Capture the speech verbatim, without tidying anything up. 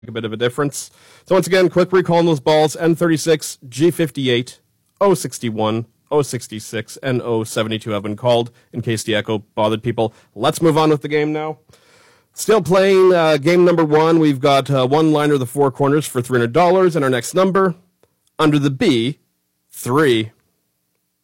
a bit of a difference. So once again, quick recall on those balls: N thirty-six, G fifty-eight, O sixty-one, O sixty-six, and O seventy-two have been called, in case the echo bothered people. Let's move on with the game now. Still playing uh, game number one. We've got uh, one liner of the four corners for three hundred dollars, and our next number, under the B, three.